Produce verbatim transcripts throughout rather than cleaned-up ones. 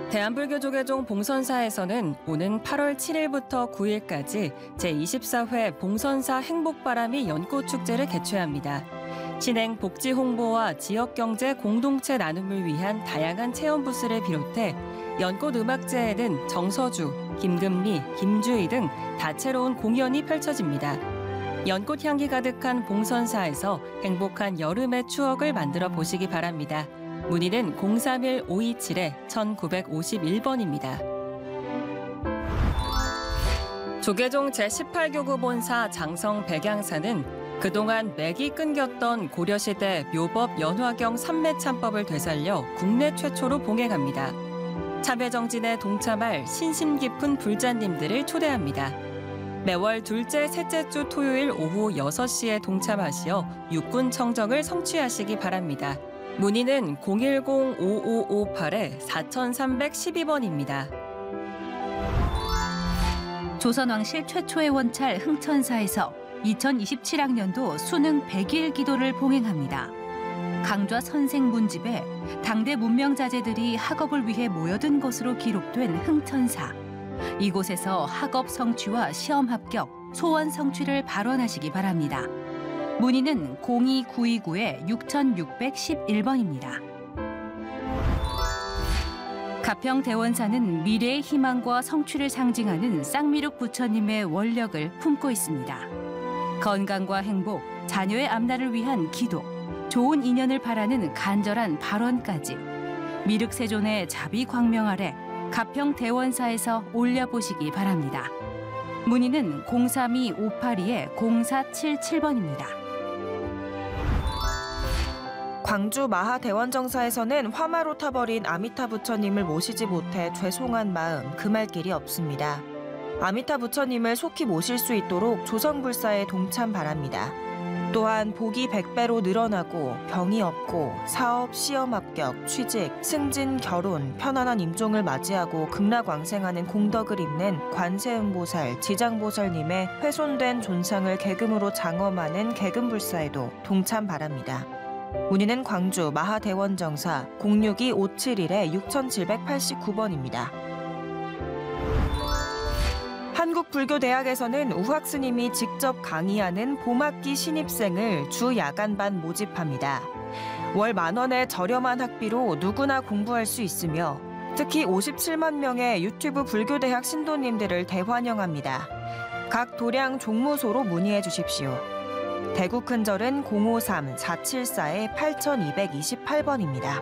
대한불교조계종 봉선사에서는 오는 팔월 칠일부터 구일까지 제이십사 회 봉선사 행복바람이 연꽃축제를 개최합니다. 신행 복지 홍보와 지역경제 공동체 나눔을 위한 다양한 체험 부스를 비롯해 연꽃 음악제에는 정서주, 김금리, 김주희 등 다채로운 공연이 펼쳐집니다. 연꽃 향기 가득한 봉선사에서 행복한 여름의 추억을 만들어 보시기 바랍니다. 문의는 공삼일 오이칠 천구백오십일 번입니다. 조계종 제십팔 교구 본사 장성 백양사는 그동안 맥이 끊겼던 고려시대 묘법 연화경 삼매참법을 되살려 국내 최초로 봉행합니다. 참회정진에 동참할 신심 깊은 불자님들을 초대합니다. 매월 둘째, 셋째 주 토요일 오후 여섯 시에 동참하시어 육군 청정을 성취하시기 바랍니다. 문의는 공일공 오오오팔 사삼일이 번입니다. 조선왕실 최초의 원찰 흥천사에서 이천이십칠 학년도 수능 백일 기도를 봉행합니다. 강좌 선생 문집에 당대 문명자재들이 학업을 위해 모여든 것으로 기록된 흥천사. 이곳에서 학업 성취와 시험 합격, 소원 성취를 발언하시기 바랍니다. 문의는 공이 구이구 육육일일 번입니다. 가평대원사는 미래의 희망과 성취를 상징하는 쌍미륵 부처님의 원력을 품고 있습니다. 건강과 행복, 자녀의 앞날을 위한 기도, 좋은 인연을 바라는 간절한 발언까지 미륵세존의 자비광명 아래 가평대원사에서 올려보시기 바랍니다. 문의는 공삼이 오팔이 공사칠칠 번입니다. 광주 마하대원정사에서는 화마로 타버린 아미타 부처님을 모시지 못해 죄송한 마음 금할 길이 없습니다. 아미타 부처님을 속히 모실 수 있도록 조성불사에 동참 바랍니다. 또한 복이 백 배로 늘어나고 병이 없고 사업, 시험 합격, 취직, 승진, 결혼, 편안한 임종을 맞이하고 극락왕생하는 공덕을 입는 관세음보살, 지장보살님의 훼손된 존상을 계금으로 장엄하는 계금불사에도 동참 바랍니다. 문의는 광주 마하대원정사 공육이 오칠일 육칠팔구 번입니다. 한국불교대학에서는 우학스님이 직접 강의하는 봄학기 신입생을 주 야간반 모집합니다. 월 만 원의 저렴한 학비로 누구나 공부할 수 있으며 특히 오십칠만 명의 유튜브 불교대학 신도님들을 대환영합니다. 각 도량 종무소로 문의해 주십시오. 대구 큰절은 공오삼 사칠사 팔이이팔 번입니다.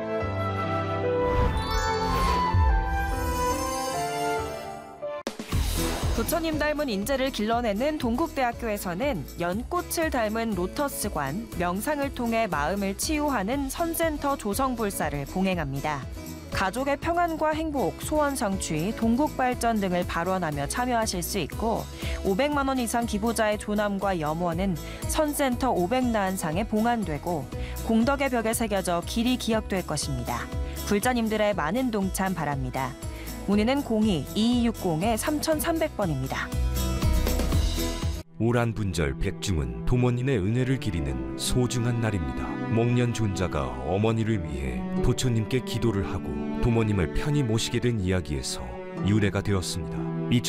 부처님 닮은 인재를 길러내는 동국대학교에서는 연꽃을 닮은 로터스관, 명상을 통해 마음을 치유하는 선센터 조성불사를 봉행합니다. 가족의 평안과 행복, 소원 성취, 동국 발전 등을 발언하며 참여하실 수 있고 오백만 원 이상 기부자의 조남과 염원은 선센터 오백나한상에 봉안되고 공덕의 벽에 새겨져 길이 기억될 것입니다. 불자님들의 많은 동참 바랍니다. 문의는 공이 이이육공 삼삼공공 번입니다. 오란분절 백중은 도모님의 은혜를 기리는 소중한 날입니다. 목련 존자가 어머니를 위해 부처님께 기도를 하고 도모님을 편히 모시게 된 이야기에서 유래가 되었습니다.